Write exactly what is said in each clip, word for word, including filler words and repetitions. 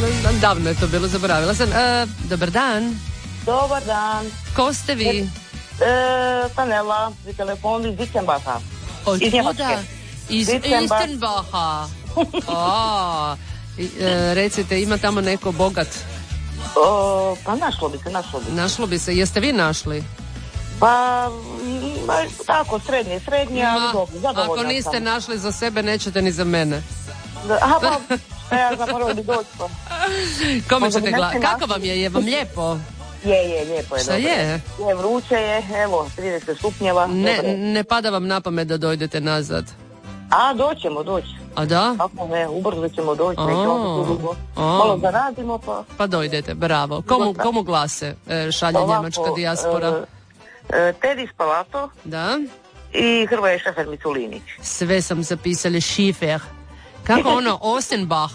davno je to bilo, zaboravila sam. E, dobar dan. Dobar dan. Ko ste vi? E, Stanela, pri telefonu iz Wittenbacha. Od iz kuda? Iz Wittenbacha. O, e, recite, ima tamo neko bogat? O, pa našlo bi se, našlo bi se. Našlo bi se. Jeste vi našli? Pa, ma, tako, srednje, srednje, ali dobro, zadovoljna Ako niste sam. našli za sebe, nećete ni za mene. Da, aha, pa, šta ja zapravo bi doći pa. Kome ćete gledati? Kako vam je? Je vam lijepo? Je, je, lijepo je. Šta dobro. je? Je, vruće je, evo, trideset stupnjeva. Ne, ne pada vam na pamet da dojdete nazad? A, doćemo, doći. A da? Ako ne, ubrzo ćemo doći, nećemo se dugo. Malo zaradimo, pa... Pa dojdete, bravo. Komu, komu glase e, šalje Ovako, njemačka dijaspora? E, e, Tedi Spalato Da? i Hrvoje Šefer Miculinić. Sve sam zapisali, Schiefer. Kako ono, Ostenbach?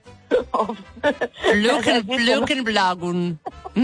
Plüken, Plükenblagun.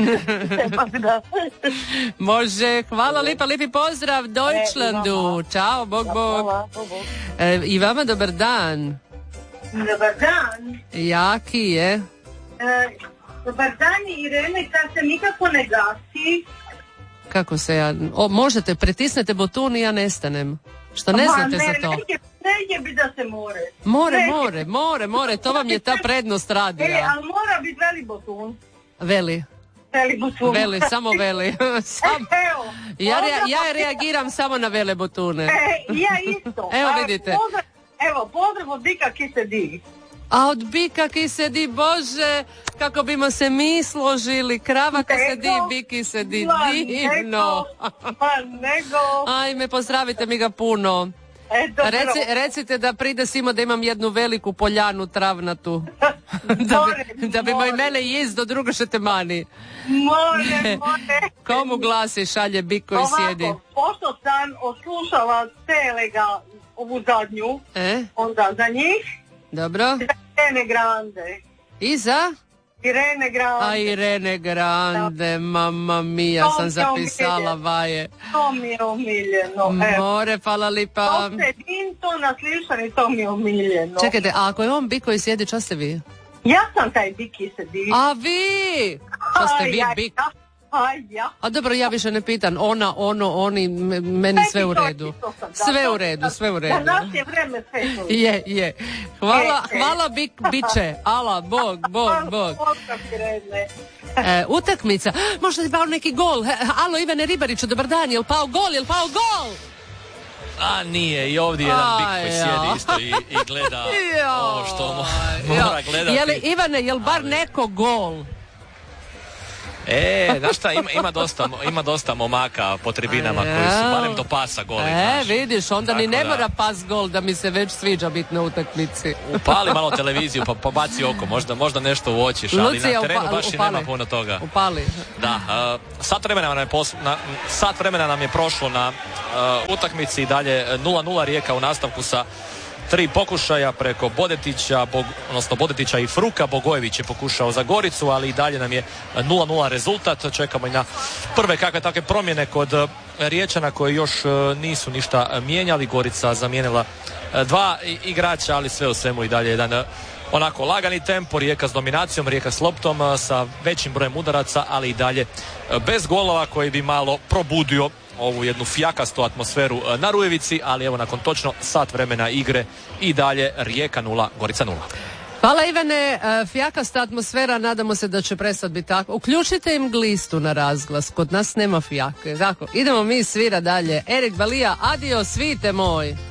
Može, hvala lipa, lipi pozdrav Deutschlandu. Ćao, bog, bog. E, I vama dobar dan. Dobar dan. Jaki je? E, dobar dan, Irene, kad se nikako ne gasi. Kako se ja... O, možete, pritisnete butun i ja nestanem. Što ne znate ne, za to? Ne je bi da se more. More, ne, more, more, more, to vam je ta prednost radija. E, ali mora biti veli butun. Veli. Veli butun. Veli, samo veli. Sam... Evo. Ja, rea- ja reagiram samo na vele butune. E, ja isto. Evo A, vidite. Pozdrav, evo, pozdrav od bika ki se di. A od bika ki sedi, Bože, kako bimo se mi složili, krava ka sedi, biki sedi, divno. Pa nego. Ajme, pozdravite mi ga puno. Eto, Reci, recite da pride Simo da imam jednu veliku poljanu travnatu. da, bi, da bi moj mene jezdo, drugo šete mani. More, more. Komu glasi šalje bik koji Ovako, sjedi? pošto sam oslušala celega ovu zadnju, E? onda za njih, Dobro. Irene Grande. I za? Irene Grande. A Irene Grande, mamma mia, To sam mi je zapisala omiljeno. vaje. To mi je omiljeno. evo. More, hvala lipa. To se Dinto naslišani, to mi je omiljeno. Čekajte, a ako je on bik koji sjedi, čo ste vi? Ja sam taj biki sedi. A vi? Čo ste vi Aj, bik? Ja, aj, ja. A dobro, ja više ne pitam. Ona, ono, oni, m- meni sve u redu. Sve u redu, sve u redu. Za nas je vreme sve to. Je, je. Hvala, E, e. hvala bik, biće. Ala, bog, bog, bog. Pozdrav, Irene. E, utakmica. Možda je pao neki gol. E, alo, Ivane Ribariću, dobar dan. Jel pao gol? Jel pao gol? A nije, i ovdje jedan bik koji Aj, ja. sjedi isto i, i gleda ovo što mo- Ja. mora gledati. Je li, Ivane, jel bar neko gol? E, znaš šta, ima, ima, dosta, ima dosta momaka po tribinama koji su barem do pasa goli. E, znaš. vidiš, onda ni Tako ne da- mora pas gol da mi se već sviđa biti na utakmici. Upali malo televiziju pa pobaci oko, možda, možda nešto uočiš, ali Lucija, na terenu upa- baš i upali. nema puno toga. Upali. Da, uh, sat, vremena nam je pos- na, sat vremena nam je prošlo na uh, utakmici i dalje nula nula Rijeka u nastavku sa tri pokušaja preko Bodetića, Bog, odnosno Bodetića i Fruka. Bogojević je pokušao za Goricu, ali i dalje nam je nula nula rezultat. Čekamo i na prve kakve takve promjene kod uh, Riječana koje još uh, nisu ništa mijenjali. Gorica zamijenila uh, dva i- igrača, ali sve u svemu i dalje jedan uh, onako lagani tempo, Rijeka s dominacijom, Rijeka s loptom, uh, sa većim brojem udaraca, ali i dalje uh, bez golova koji bi malo probudio ovu jednu fijakastu atmosferu uh, na Rujevici, ali evo nakon točno sat vremena igre i dalje Rijeka nula, Gorica nula. Hvala Ivane, e, fijakasta atmosfera, nadamo se da će prestati biti tako. Uključite im glistu na razglas, kod nas nema fijake. Tako, idemo mi svira dalje. Erik Balija, adio svite moj.